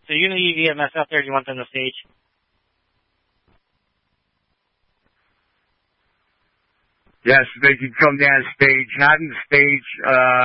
So you're going to leave EMS up there, or do you want them to stage? Yes, they can come down stage, not in stage,